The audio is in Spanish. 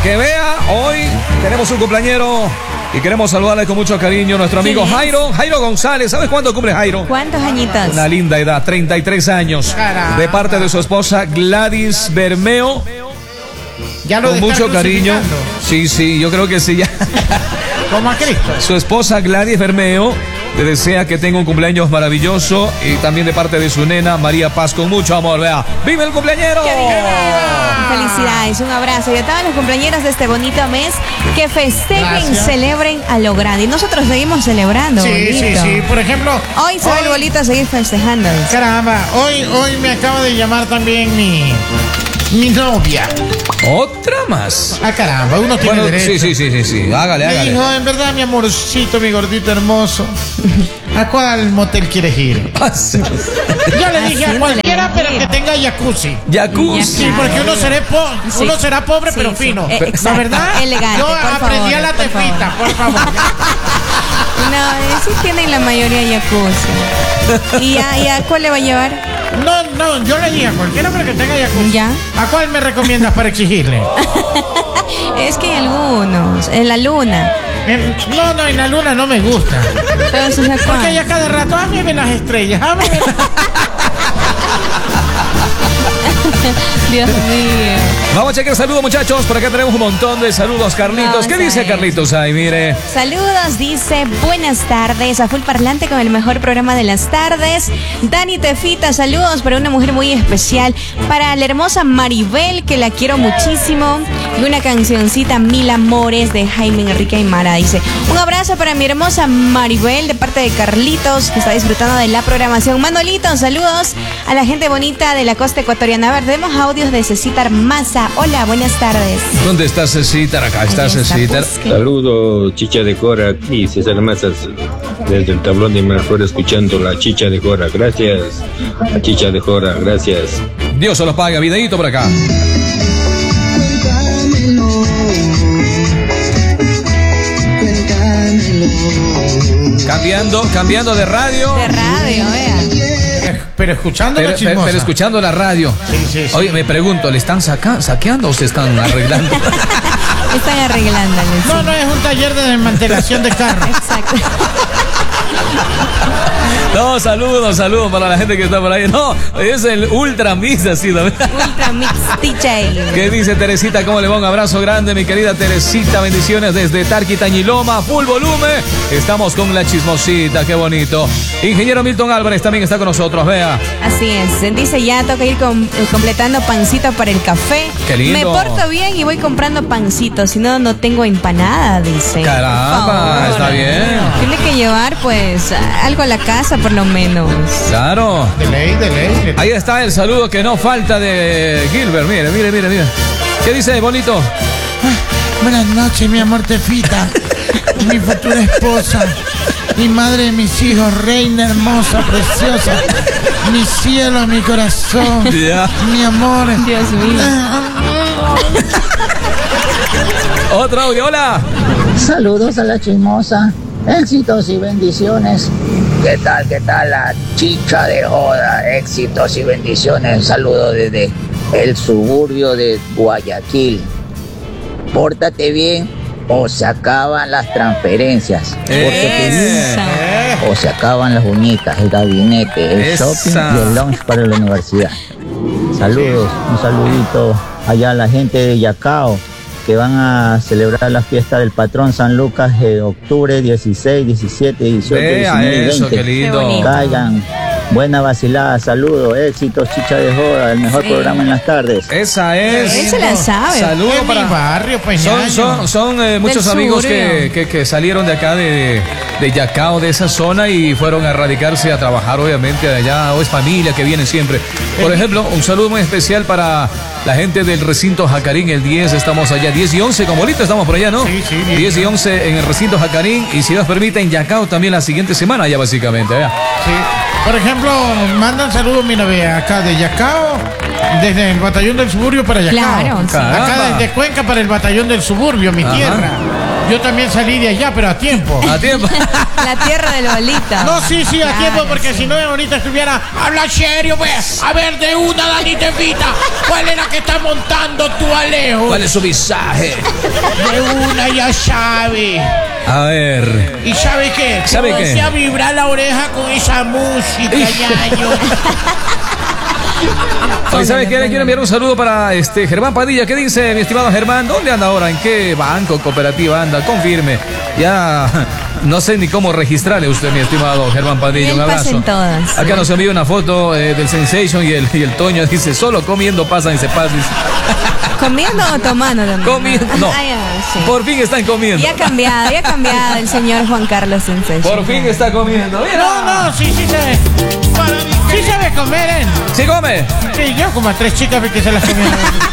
que vea, hoy tenemos un cumpleañero y queremos saludarle con mucho cariño a nuestro amigo Jairo González. ¿Sabes cuándo cumple Jairo? ¿Cuántos añitos? Una linda edad, 33 años. Caramba. De parte de su esposa Gladys Bermeo. Ya lo Con mucho cariño. Sí, yo creo que sí, ya. Como a Cristo. Su esposa Gladys Bermeo le desea que tenga un cumpleaños maravilloso y también de parte de su nena María Paz con mucho amor. Vea, ¡vive el cumpleañero! Felicidades, un abrazo y a todos los cumpleaños de este bonito mes que festejen, celebren a lo grande. Y nosotros seguimos celebrando. Sí. Por ejemplo, Hoy se ve el bolito a seguir festejando. Caramba, hoy me acaba de llamar también mi novia. Otra más. Ah, caramba, uno tiene derecho. Sí. Hágale. Hijo, en verdad, mi amorcito, mi gordito hermoso. ¿A cuál motel quieres ir? Yo le dije a cualquiera, pero que tenga jacuzzi. Jacuzzi. Sí, porque uno será pobre, pero fino. ¿La verdad? Elegante, Yo por aprendí favor, a la por tefita, favor. por favor. No, sí tienen la mayoría jacuzzi. ¿Y a cuál le va a llevar? No, yo le dije a cualquiera, pero que tenga jacuzzi. ¿Ya? ¿A cuál me recomiendas para exigirle? Es que hay algunos, en la luna. No, en la luna no me gusta. Entonces, ¿a cuál? Porque ya cada rato, a mí ven las estrellas, a mí Dios mío. Vamos a chequear saludos, muchachos. Por acá tenemos un montón de saludos. Carlitos, ¿qué dice Carlitos ahí? Mire. Saludos, dice, buenas tardes, a full parlante con el mejor programa de las tardes. Dani Tefita, saludos para una mujer muy especial, para la hermosa Maribel, que la quiero muchísimo, y una cancioncita, Mil Amores, de Jaime Enrique Aymara, dice. Un abrazo para mi hermosa Maribel, de parte de Carlitos, que está disfrutando de la programación. Manolito, saludos a la gente bonita de la costa ecuatoriana. A ver, tenemos audios de Cecitar Maza. Hola, buenas tardes. ¿Dónde está Cecitar? Acá está Cecitar. Saludos, Chicha de Cora, aquí César Mazas, desde el tablón de Mejor, escuchando la Chicha de Cora. Gracias, la Chicha de Cora, gracias. Dios se los paga, videíto por acá. Cambiando de radio. De radio, vean. Pero escuchando la chismosa. Pero escuchando la radio. Sí. Oye, me pregunto, ¿le están saqueando o se están arreglando? Están arreglándoles. No, es un taller de desmantelación de carros. Exacto. No, saludos para la gente que está por ahí. No, es el Ultra Mix, así, ¿no? Ultra Mix DJ. ¿Qué dice Teresita? ¿Cómo le va? Un abrazo grande, mi querida Teresita. Bendiciones desde Tarqui, Tañiloma. Full volumen. Estamos con la chismosita, qué bonito. Ingeniero Milton Álvarez también está con nosotros, vea. Así es. Dice, ya toca ir completando pancito para el café. Qué lindo. Me porto bien y voy comprando pancito. Si no, no tengo empanada, dice. Caramba, está bien. Tiene que llevar, pues, algo a la casa, por lo menos. Claro. De ley. Ahí está el saludo que no falta de Gilbert. Mire. ¿Qué dice, bonito? Buenas noches, mi amor Tefita. Mi futura esposa. Mi madre de mis hijos, reina hermosa, preciosa. Mi cielo, mi corazón. Ya. Mi amor. Dios mío. Otro audio, hola. Saludos a la chismosa, éxitos y bendiciones. ¿Qué tal la Chicha de Joda? Éxitos y bendiciones. Saludos desde el suburbio de Guayaquil. Pórtate bien o se acaban las transferencias. Pórtate bien o se acaban las uñitas, el gabinete, el shopping y el lunch para la universidad. Saludos, un saludito allá a la gente de Yacao, que van a celebrar la fiesta del patrón San Lucas de octubre 16, 17, 18, 19 y 20. Eso, qué lindo. Caigan. Buena vacilada, saludos, éxitos, Chicha de Joda, el mejor programa en las tardes. Esa es. Él se la sabe. Saludos En para mi barrio, pues. Son muchos Del amigos suburbio. que salieron de acá de Yacao, de esa zona, y fueron a radicarse a trabajar, obviamente, allá, o es familia que viene siempre. Por ejemplo, un saludo muy especial para la gente del recinto Jacarín, el 10, estamos allá, 10 y 11, como ahorita estamos por allá, ¿no? Sí, 10 y 11 en el recinto Jacarín, y si nos permite, en Yacao también la siguiente semana, ya básicamente, ¿ya? Sí. Por ejemplo, mandan saludos, mira, ve, acá de Yacao, desde el batallón del suburbio para Yacao. Claro, sí. Acá desde Cuenca para el batallón del suburbio, mi tierra. Yo también salí de allá, pero a tiempo. A tiempo. La tierra del bolito. No, sí, a Claro, tiempo, porque si no, ahorita estuviera. Habla serio, pues. A ver, de una, Dani Tefita. ¿Cuál es la que está montando tu Alejo? ¿Cuál es su visaje? De una, ya sabe. A ver. ¿Y sabe qué? ¿Sabe Que qué? comencé a vibrar la oreja con esa música, ñaño. Oye, ¿sabes qué? Le quiero enviar un saludo para Germán Padilla. ¿Qué dice, mi estimado Germán? ¿Dónde anda ahora? ¿En qué banco, cooperativa anda? Confirme. Ya no sé ni cómo registrarle usted, mi estimado Germán Padilla. Él Un pasa abrazo. en todas. Acá nos envía una foto del Sensation y el Toño dice, solo comiendo pasa en Cepaz. Dice. ¿Comiendo o tomando también? Comiendo. No. Ah, ya, sí. Por fin están comiendo. Ya ha cambiado el señor Juan Carlos Sensation. Por fin está comiendo. Mira. No, sí sabe. Sí sabe comer, ¿eh? ¿Sí come? Sí, yo como a 3 chicas vi que se las comieron.